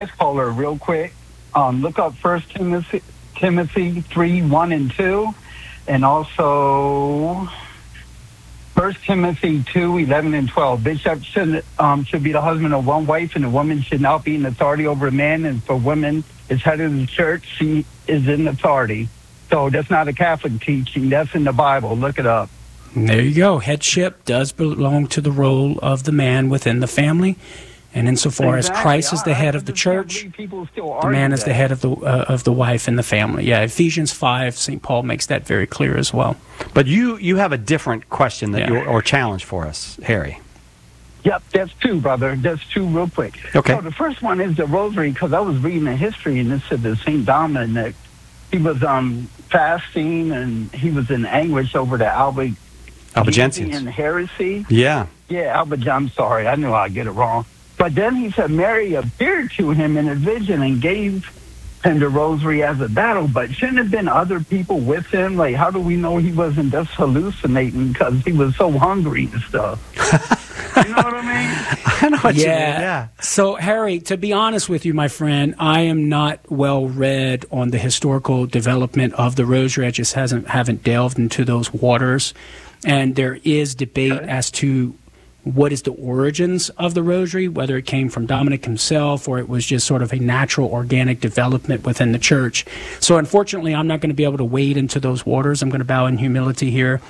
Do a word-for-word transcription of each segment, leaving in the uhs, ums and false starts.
caller real quick. Um, look up First Timothy, Timothy three, one and two, and also First Timothy two, eleven and twelve. Bishop should, um, should be the husband of one wife, and the woman should not be in authority over a man. And for women, as head of the church, she is in authority. So that's not a Catholic teaching. That's in the Bible. Look it up. There you go. Headship does belong to the role of the man within the family. And insofar Exactly. as Christ is the I- head I of the just can't church, believe people still the argue man is the that. head of the uh, of the wife in the family. Yeah, Ephesians five, Saint Paul makes that very clear as well. But you you have a different question that Yeah. you or challenge for us, Harry. Yep, that's two, brother. That's two real quick. Okay. So the first one is the rosary, because I was reading the history, and it said that Saint Dominic, he was um, fasting, and he was in anguish over the Albigensians. Albigensians. heresy. Yeah. Yeah, Albert, I'm sorry. I knew I'd get it wrong. But then he said Mary appeared to him in a vision and gave him the rosary as a battle. But shouldn't have been other people with him? Like, how do we know he wasn't just hallucinating because he was so hungry and stuff? You know what I mean? I know what yeah. you mean. Yeah. So, Harry, to be honest with you, my friend, I am not well read on the historical development of the rosary. I just hasn't haven't delved into those waters. And there is debate Okay. as to what is the origins of the rosary, whether it came from Dominic himself or it was just sort of a natural, organic development within the church. So unfortunately, I'm not going to be able to wade into those waters. I'm going to bow in humility here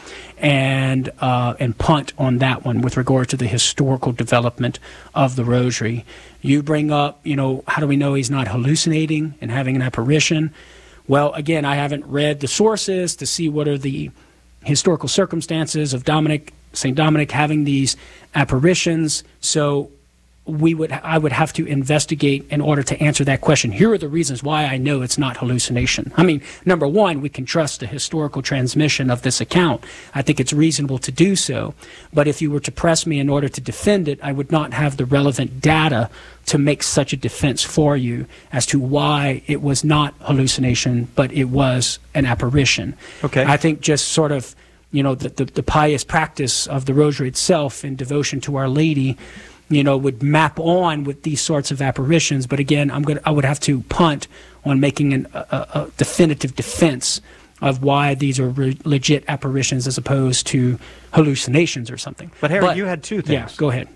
and uh, and punt on that one with regard to the historical development of the rosary. You bring up, you know, how do we know he's not hallucinating and having an apparition? Well, again, I haven't read the sources to see what are the historical circumstances of Dominic, Saint Dominic having these apparitions. So we would, I would have to investigate in order to answer that question. Here are the reasons why I know it's not hallucination. I mean, number one, we can trust the historical transmission of this account. I think it's reasonable to do so. But if you were to press me in order to defend it, I would not have the relevant data to make such a defense for you as to why it was not hallucination, but it was an apparition. Okay. I think just sort of, you know, the, the, the pious practice of the rosary itself in devotion to Our Lady, you know, would map on with these sorts of apparitions. But again, I'm gonna, I would have to punt on making an, a, a definitive defense of why these are re- legit apparitions as opposed to hallucinations or something. But Harry, you had two things. Yeah, go ahead.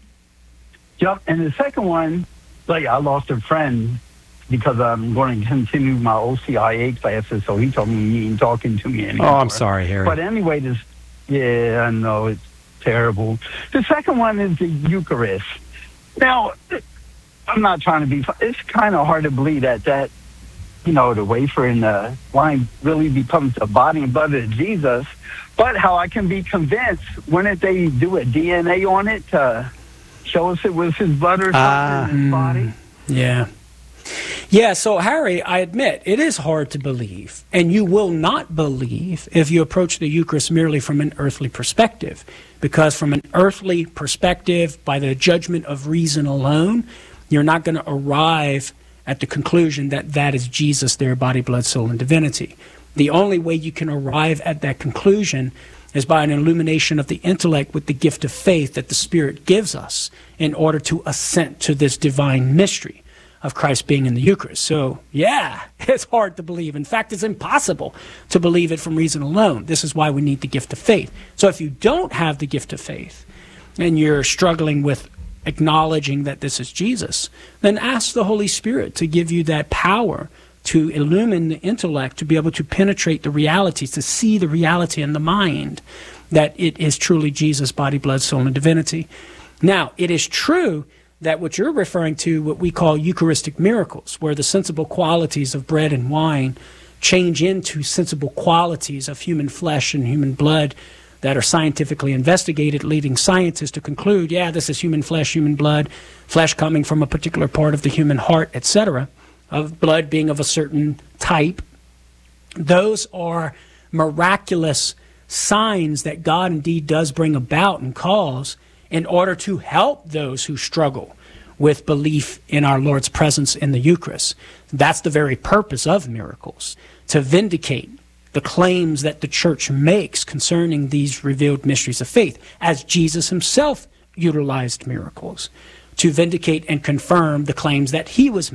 Yep, and the second one, like I lost a friend because I'm going to continue my O C I A classes, so he told me he ain't talking to me anymore. Oh, I'm sorry, Harry. But anyway, this, yeah, I know, it's terrible. The second one is the Eucharist. Now, I'm not trying to be, it's kind of hard to believe that that, you know, the wafer and the wine really becomes the body and blood of Jesus, but how I can be convinced, wouldn't they do a D N A on it to show us it was his blood or something Ah. in his body? Yeah. Yeah, so Harry, I admit, it is hard to believe, and you will not believe if you approach the Eucharist merely from an earthly perspective, because from an earthly perspective, by the judgment of reason alone, you're not going to arrive at the conclusion that that is Jesus, their body, blood, soul, and divinity. The only way you can arrive at that conclusion is by an illumination of the intellect with the gift of faith that the Spirit gives us in order to assent to this divine mystery of Christ being in the Eucharist. So, yeah, it's hard to believe. In fact, it's impossible to believe it from reason alone. This is why we need the gift of faith. So if you don't have the gift of faith and you're struggling with acknowledging that this is Jesus, then ask the Holy Spirit to give you that power to illumine the intellect, to be able to penetrate the realities, to see the reality in the mind that it is truly Jesus' body, blood, soul, and divinity. Now, it is true that what you're referring to, what we call Eucharistic miracles, where the sensible qualities of bread and wine change into sensible qualities of human flesh and human blood that are scientifically investigated, leading scientists to conclude, yeah, this is human flesh, human blood, flesh coming from a particular part of the human heart, et cetera, of blood being of a certain type. Those are miraculous signs that God indeed does bring about and cause in order to help those who struggle with belief in our Lord's presence in the Eucharist. That's the very purpose of miracles, to vindicate the claims that the Church makes concerning these revealed mysteries of faith, as Jesus himself utilized miracles to vindicate and confirm the claims that he was